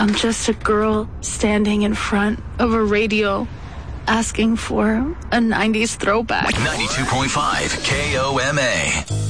I'm just a girl standing in front of a radio asking for a 90s throwback. 92.5 KOMA.